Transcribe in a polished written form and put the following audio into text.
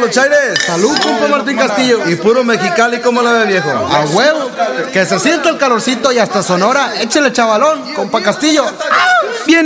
los Chaires. Salud, compa Martín Castillo. Y puro Mexicali, ¿cómo la ve, viejo? A huevo. Que se sienta el calorcito y hasta Sonora. Échale chavalón, compa Castillo. Bien